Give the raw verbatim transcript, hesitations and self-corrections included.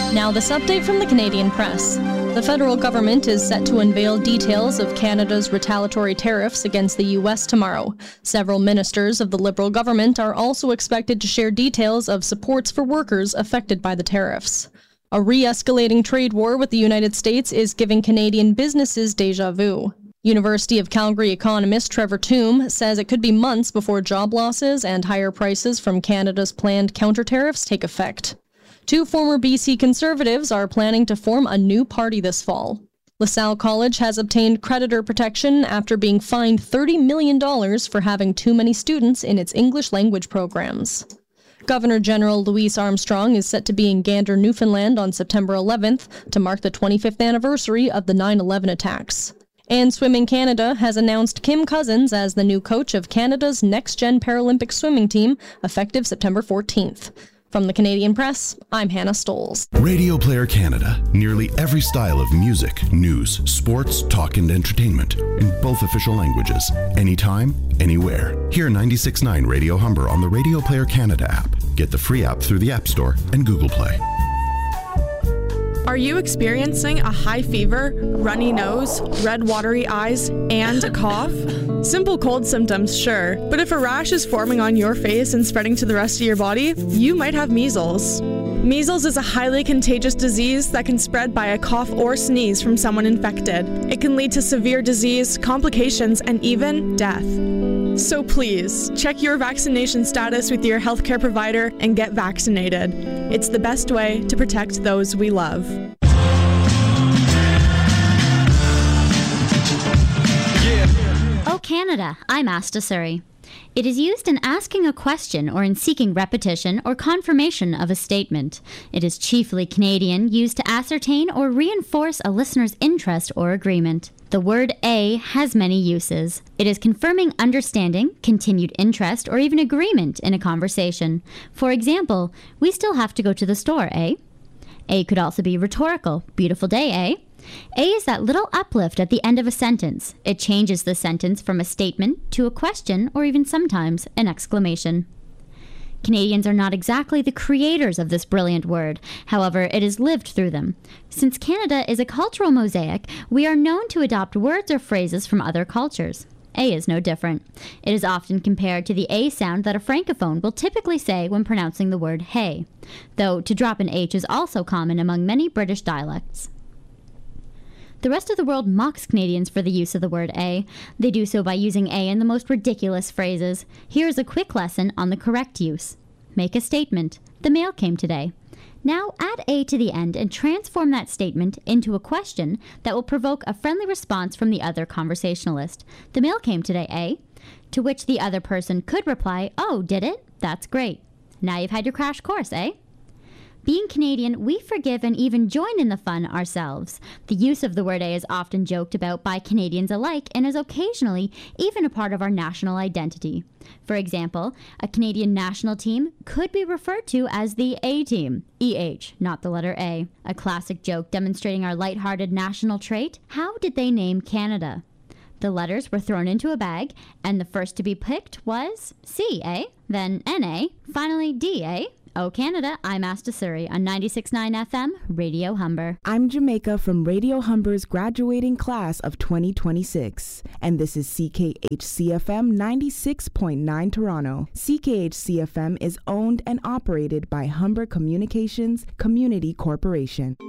Now this update from the Canadian Press. The federal government is set to unveil details of Canada's retaliatory tariffs against the U S tomorrow. Several ministers of the Liberal government are also expected to share details of supports for workers affected by the tariffs. A re-escalating trade war with the United States is giving Canadian businesses déjà vu. University of Calgary economist Trevor Tombe says it could be months before job losses and higher prices from Canada's planned counter-tariffs take effect. Two former B C Conservatives are planning to form a new party this fall. LaSalle College has obtained creditor protection after being fined thirty million dollars for having too many students in its English language programs. Governor General Louise Armstrong is set to be in Gander, Newfoundland on September eleventh to mark the twenty-fifth anniversary of the nine eleven attacks. And Swimming Canada has announced Kim Cousins as the new coach of Canada's next-gen Paralympic swimming team, effective September fourteenth. From the Canadian Press, I'm Hannah Stoles. Radio Player Canada. Nearly every style of music, news, sports, talk, and entertainment in both official languages. Anytime, anywhere. Hear ninety-six point nine Radio Humber on the Radio Player Canada app. Get the free app through the App Store and Google Play. Are you experiencing a high fever, runny nose, red watery eyes, and a cough? Simple cold symptoms, sure, but if a rash is forming on your face and spreading to the rest of your body, you might have measles. Measles is a highly contagious disease that can spread by a cough or sneeze from someone infected. It can lead to severe disease, complications, and even death. So please, check your vaccination status with your healthcare provider and get vaccinated. It's the best way to protect those we love. Oh, Canada, I'm Asta Suri. It is used in asking a question or in seeking repetition or confirmation of a statement. It is chiefly Canadian, used to ascertain or reinforce a listener's interest or agreement. The word a has many uses. It is confirming understanding, continued interest, or even agreement in a conversation. For example, we still have to go to the store, eh? A could also be rhetorical. Beautiful day, eh? A is that little uplift at the end of a sentence. It changes the sentence from a statement to a question or even sometimes an exclamation. Canadians are not exactly the creators of this brilliant word. However, it has lived through them. Since Canada is a cultural mosaic, we are known to adopt words or phrases from other cultures. A is no different. It is often compared to the A sound that a francophone will typically say when pronouncing the word hey, though to drop an H is also common among many British dialects. The rest of the world mocks Canadians for the use of the word a. They do so by using a in the most ridiculous phrases. Here is a quick lesson on the correct use. Make a statement. The mail came today. Now add a to the end and transform that statement into a question that will provoke a friendly response from the other conversationalist. The mail came today, eh? To which the other person could reply, oh, did it? That's great. Now you've had your crash course, eh? Being Canadian, we forgive and even join in the fun ourselves. The use of the word a is often joked about by Canadians alike and is occasionally even a part of our national identity. For example, a Canadian national team could be referred to as the A-team, E H, not the letter A. A classic joke demonstrating our lighthearted national trait. How did they name Canada? The letters were thrown into a bag, and the first to be picked was C, eh? Then N A, finally D, eh? Oh, Canada, I'm Asta Suri on ninety-six point nine F M, Radio Humber. I'm Jamaica from Radio Humber's graduating class of twenty twenty-six. And this is C K H C F M ninety-six point nine Toronto. C K H C F M is owned and operated by Humber Communications Community Corporation.